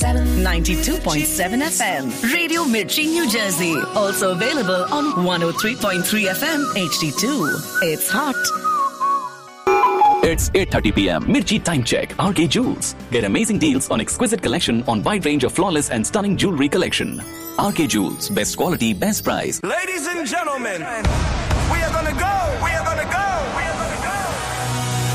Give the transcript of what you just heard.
92.7 FM. Radio Mirchi, New Jersey. Also available on 103.3 FM HD2. It's hot. It's 8:30 p.m. Mirchi Time Check. RK Jewels. Get amazing deals on exquisite collection on wide range of flawless and stunning jewelry collection. RK Jewels. Best quality, best price. Ladies and gentlemen, we are gonna go.